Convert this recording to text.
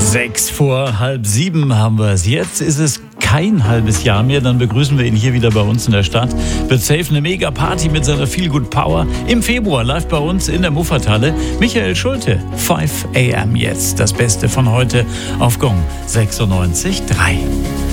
6:06 haben wir es. Jetzt ist es kein halbes Jahr mehr, dann begrüßen wir ihn hier wieder bei uns in der Stadt. Wird safe eine mega Party mit seiner Feel Good Power. Im Februar live bei uns in der Muffathalle. Michael Schulte, 5 AM jetzt. Das Beste von heute auf Gong 96.3.